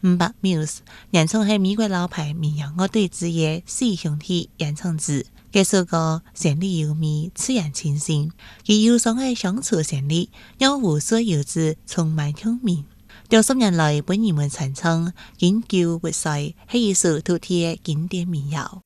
500Muse， 原創係美國老牌民謠樂隊之一四兄弟演唱自。這首歌旋律優美，自然清新，其憂傷嘅鄉村旋律讓無數遊子充滿共鳴。數十年來被人們傳唱，經久不衰，係一首獨特嘅經典民謠。